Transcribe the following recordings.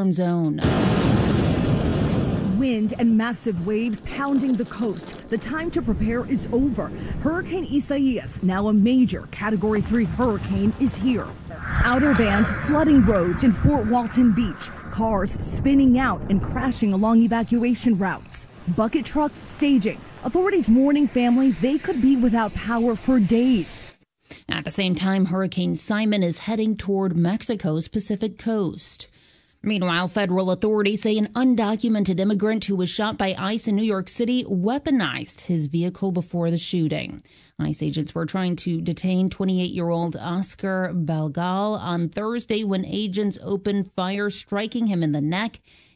storm zone. Wind and massive waves pounding the coast. The time to prepare is over. Hurricane Isaias, now a major Category 3 hurricane, is here. Outer bands flooding roads in Fort Walton Beach. Cars spinning out and crashing along evacuation routes. Bucket trucks staging. Authorities warning families they could be without power for days. At the same time, Hurricane Simon is heading toward Mexico's Pacific coast. Meanwhile, federal authorities say an undocumented immigrant who was shot by ICE in New York City weaponized his vehicle before the shooting. ICE agents were trying to detain 28-year-old Oscar Belgal on Thursday when agents opened fire, striking him in the neck.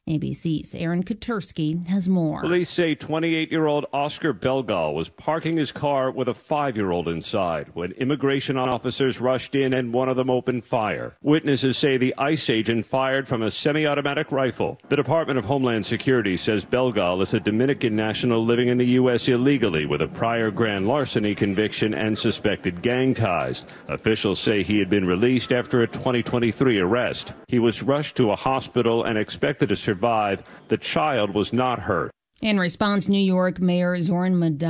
ABC's Aaron Katersky has more. Police say 28-year-old Oscar Belgal was parking his car with a 5-year-old inside when immigration officers rushed in and one of them opened fire. Witnesses say the ICE agent fired from a semi-automatic rifle. The Department of Homeland Security says Belgal is a Dominican national living in the U.S. illegally with a prior grand larceny conviction and suspected gang ties. Officials say he had been released after a 2023 arrest. He was rushed to a hospital and expected to survive. The child was not hurt. In response, New York Mayor Zoran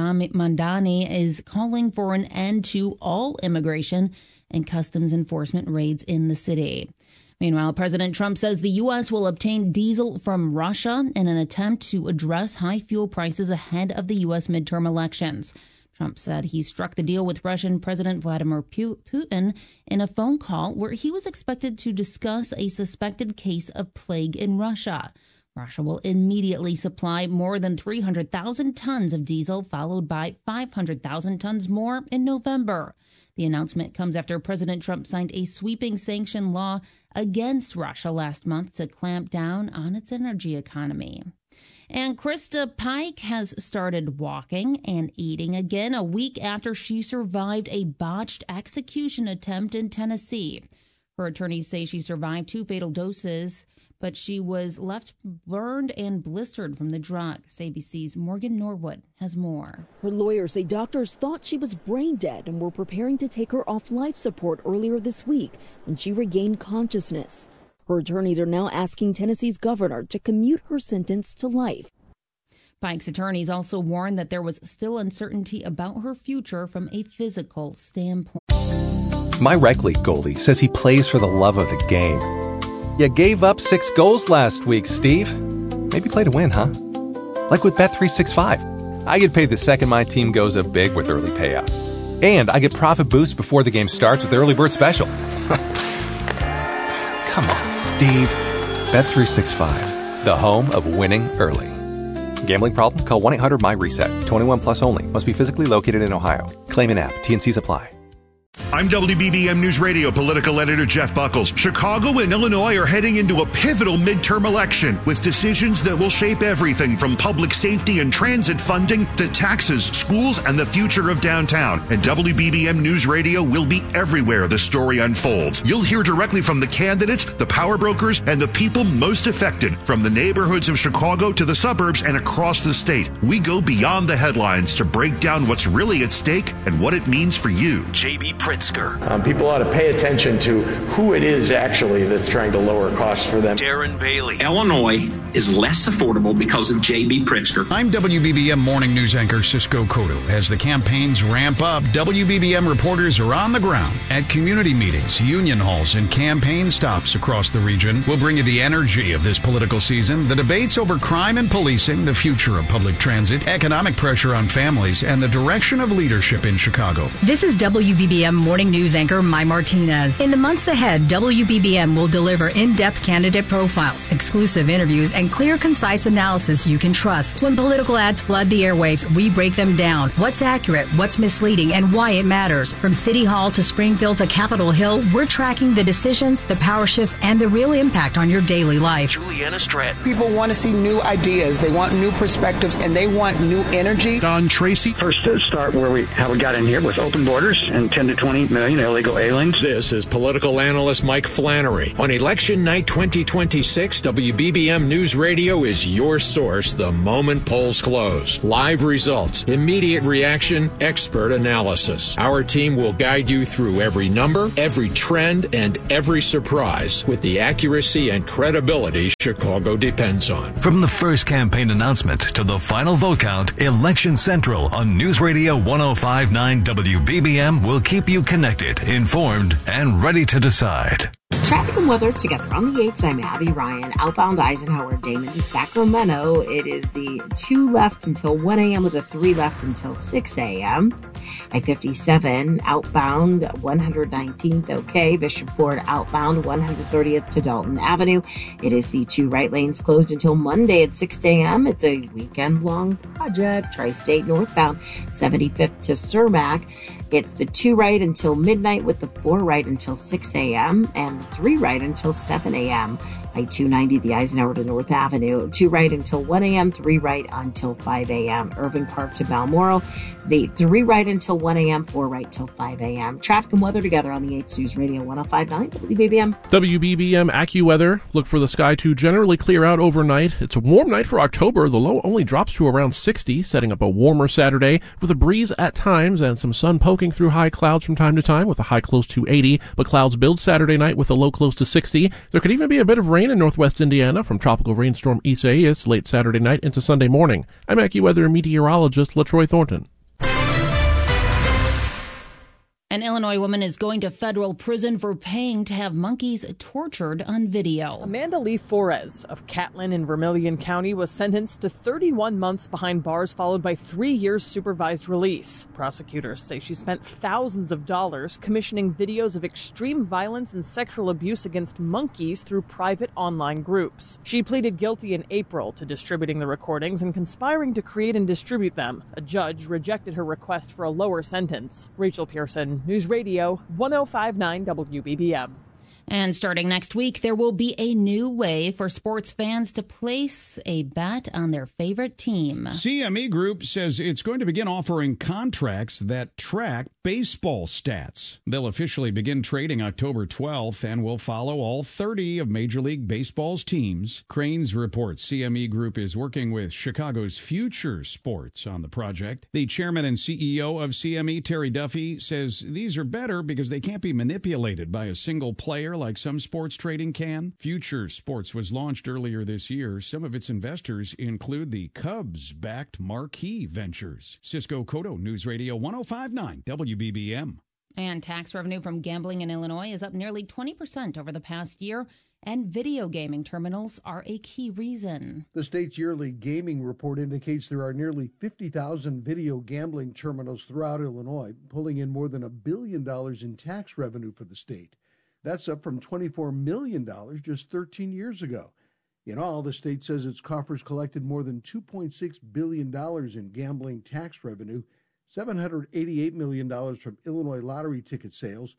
Mandani is calling for an end to all immigration and customs enforcement raids in the city. Meanwhile, President Trump says the U.S. will obtain diesel from Russia in an attempt to address high fuel prices ahead of the U.S. midterm elections. Trump said he struck the deal with Russian President Vladimir Putin in a phone call where he was expected to discuss a suspected case of plague in Russia. Russia will immediately supply more than 300,000 tons of diesel, followed by 500,000 tons more in November. The announcement comes after President Trump signed a sweeping sanction law against Russia last month to clamp down on its energy economy. And Krista Pike has started walking and eating again a week after she survived a botched execution attempt in Tennessee. Her attorneys say she survived 2 fatal doses, but she was left burned and blistered from the drugs. ABC's Morgan Norwood has more. Her lawyers say doctors thought she was brain dead and were preparing to take her off life support earlier this week when she regained consciousness. Her attorneys are now asking Tennessee's governor to commute her sentence to life. Pike's attorneys also warned that there was still uncertainty about her future from a physical standpoint. My rec league goalie says he plays for the love of the game. You gave up 6 goals last week, Steve. Maybe play to win, huh? Like with Bet365. I get paid the second my team goes up big with early payout. And I get profit boost before the game starts with the early bird special. Come on, Steve. Bet365, the home of winning early. Gambling problem? Call 1-800-MY-RESET. 21 plus only. Must be physically located in Ohio. Claim an app. T&Cs apply. I'm WBBM News Radio political editor Jeff Buckles. Chicago and Illinois are heading into a pivotal midterm election with decisions that will shape everything from public safety and transit funding to taxes, schools, and the future of downtown. And WBBM News Radio will be everywhere the story unfolds. You'll hear directly from the candidates, the power brokers, and the people most affected, from the neighborhoods of Chicago to the suburbs and across the state. We go beyond the headlines to break down what's really at stake and what it means for you. J.B. Pritzker. People ought to pay attention to who it is actually that's trying to lower costs for them. Darren Bailey. Illinois is less affordable because of J.B. Pritzker. I'm WBBM Morning News anchor Cisco Cotto. As the campaigns ramp up, WBBM reporters are on the ground at community meetings, union halls, and campaign stops across the region. We'll bring you the energy of this political season, the debates over crime and policing, the future of public transit, economic pressure on families, and the direction of leadership in Chicago. This is WBBM Morning News anchor Mai Martinez. In the months ahead, WBBM will deliver in-depth candidate profiles, exclusive interviews, and clear, concise analysis you can trust. When political ads flood the airwaves, we break them down. What's accurate, what's misleading, and why it matters. From City Hall to Springfield to Capitol Hill, we're tracking the decisions, the power shifts, and the real impact on your daily life. Juliana Stratton. People want to see new ideas. They want new perspectives, and they want new energy. Don Tracy. First start where we got in here with open borders and 10 to 20 1.8 million illegal aliens. This is political analyst Mike Flannery. On election night 2026, WBBM News Radio is your source the moment polls close. Live results, immediate reaction, expert analysis. Our team will guide you through every number, every trend, and every surprise with the accuracy and credibility Chicago depends on. From the first campaign announcement to the final vote count, Election Central on News Radio 105.9 WBBM will keep you connected, informed, and ready to decide. Traffic and weather together on the 8th. I'm Abby Ryan. Outbound Eisenhower, Damon, and Sacramento. It is the 2 left until 1 a.m. with a 3 left until 6 a.m. I-57 outbound 119th, okay. Bishop Ford outbound 130th to Dalton Avenue. It is the 2 right lanes closed until Monday at 6 a.m. It's a weekend-long project. Tri-State northbound 75th to Cermak. It's the 2 right until midnight with the 4 right until 6 a.m. and the 3 right until 7 a.m. I-290, the Eisenhower to North Avenue, 2 right until 1 a.m., 3 right until 5 a.m. Irving Park to Balmoral, the 3 right until 1 a.m., 4 right till 5 a.m. Traffic and weather together on the 8th News Radio 105.9 WBBM. WBBM AccuWeather. Look for the sky to generally clear out overnight. It's a warm night for October. The low only drops to around 60, setting up a warmer Saturday with a breeze at times and some sun poking through high clouds from time to time with a high close to 80, but clouds build Saturday night with a low close to 60. There could even be a bit of rain in northwest Indiana from tropical rainstorm Isaias late Saturday night into Sunday morning. I'm AccuWeather meteorologist LaTroy Thornton. An Illinois woman is going to federal prison for paying to have monkeys tortured on video. Amanda Lee Flores of Catlin in Vermilion County was sentenced to 31 months behind bars, followed by 3 years supervised release. Prosecutors say she spent thousands of dollars commissioning videos of extreme violence and sexual abuse against monkeys through private online groups. She pleaded guilty in April to distributing the recordings and conspiring to create and distribute them. A judge rejected her request for a lower sentence. Rachel Pearson, News Radio 105.9 WBBM. And starting next week, there will be a new way for sports fans to place a bet on their favorite team. CME Group says it's going to begin offering contracts that track baseball stats. They'll officially begin trading October 12th and will follow all 30 of Major League Baseball's teams. Cranes reports CME Group is working with Chicago's Future Sports on the project. The chairman and CEO of CME, Terry Duffy, says these are better because they can't be manipulated by a single player like some sports trading can. Future Sports was launched earlier this year. Some of its investors include the Cubs-backed Marquee Ventures. Cisco Cotto, News Radio 105.9 WBBM. And tax revenue from gambling in Illinois is up nearly 20% over the past year, and video gaming terminals are a key reason. The state's yearly gaming report indicates there are nearly 50,000 video gambling terminals throughout Illinois, pulling in more than $1 billion in tax revenue for the state. That's up from $24 million just 13 years ago. In all, the state says its coffers collected more than $2.6 billion in gambling tax revenue, $788 million from Illinois lottery ticket sales,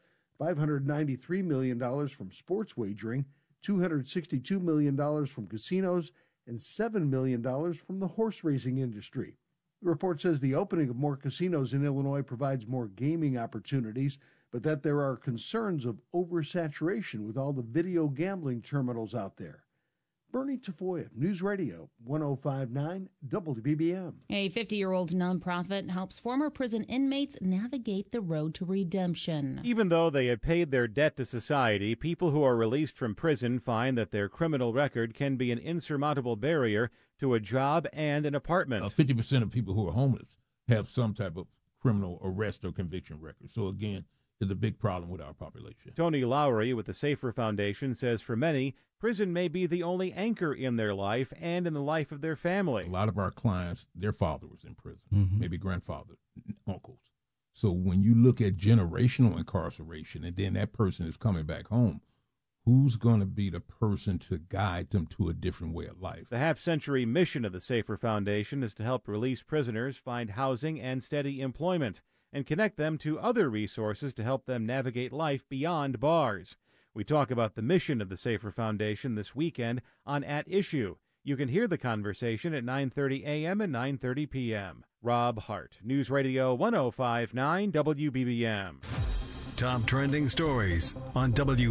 $593 million from sports wagering, $262 million from casinos, and $7 million from the horse racing industry. The report says the opening of more casinos in Illinois provides more gaming opportunities, but that there are concerns of oversaturation with all the video gambling terminals out there. Bernie Tafoya, News Radio 105.9 WBBM. A 50-year-old nonprofit helps former prison inmates navigate the road to redemption. Even though they have paid their debt to society, people who are released from prison find that their criminal record can be an insurmountable barrier to a job and an apartment. 50% of people who are homeless have some type of criminal arrest or conviction record. So again, is a big problem with our population. Tony Lowry with the Safer Foundation says for many, prison may be the only anchor in their life and in the life of their family. A lot of our clients, their father was in prison, maybe grandfather, uncles. So when you look at generational incarceration and then that person is coming back home, who's going to be the person to guide them to a different way of life? The half-century mission of the Safer Foundation is to help release prisoners find housing and steady employment, and connect them to other resources to help them navigate life beyond bars. We talk about the mission of the Safer Foundation this weekend on At Issue. You can hear the conversation at 9:30 a.m. and 9:30 p.m. Rob Hart, News Radio 105.9 WBBM. Top trending stories on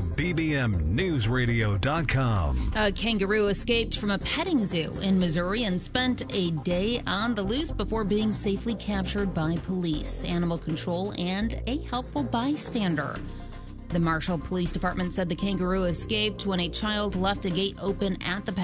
WBBMNewsRadio.com. A kangaroo escaped from a petting zoo in Missouri and spent a day on the loose before being safely captured by police, animal control, and a helpful bystander. The Marshall Police Department said the kangaroo escaped when a child left a gate open at the